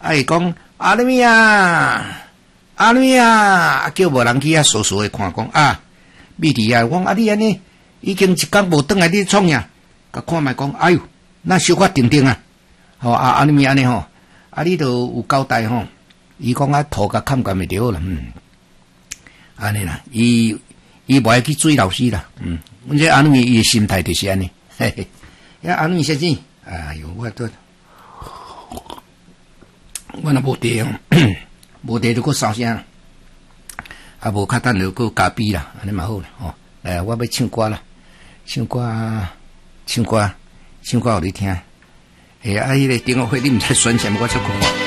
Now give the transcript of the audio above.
伊讲阿里米啊，阿里米啊，叫无人去傻傻诶看讲啊，米迪啊，讲你安尼已经一工无转来，你创啥？甲看卖讲，哎哟，那小可定定啊，阿里米安尼吼，你都有交代吼，伊讲土甲砍干咪对啦，安尼啦，伊无爱去追老师啦，阮这阿里米伊诶心态就是安尼，嘿嘿，阿里米先生，哎哟，我若无地哦，无地就搁烧声，无较等就搁加比啦，安尼嘛好啦，我要唱歌啦，唱歌互你听，迄个订阅会你毋知选啥物，我出看。